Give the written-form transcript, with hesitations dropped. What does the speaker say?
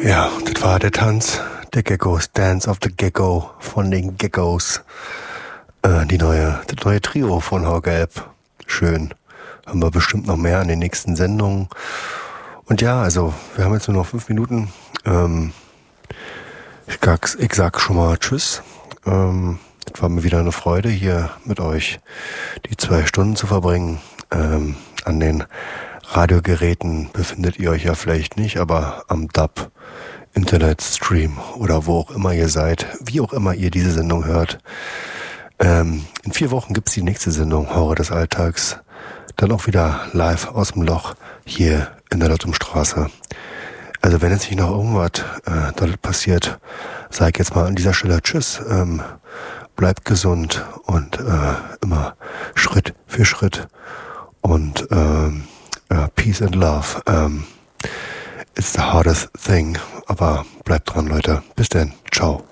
Ja, das war der Tanz der Geckos, Dance of the Gecko von den Geckos. Das neue Trio von Haugelb. Schön. Haben wir bestimmt noch mehr an den nächsten Sendungen. Und ja, also, wir haben jetzt nur noch 5 Minuten. Ich sag schon mal Tschüss. Es war mir wieder eine Freude, hier mit euch die 2 Stunden zu verbringen. An den Radiogeräten befindet ihr euch ja vielleicht nicht, aber am DAB, Internetstream oder wo auch immer ihr seid, wie auch immer ihr diese Sendung hört. In 4 Wochen gibt's die nächste Sendung, Horror des Alltags. Dann auch wieder live aus dem Loch hier in der Lottumstraße. Also wenn jetzt nicht noch irgendwas dort passiert, sage ich jetzt mal an dieser Stelle Tschüss. Bleibt gesund und immer Schritt für Schritt. Und Peace and Love. It's the hardest thing. Aber bleibt dran, Leute. Bis dann. Ciao.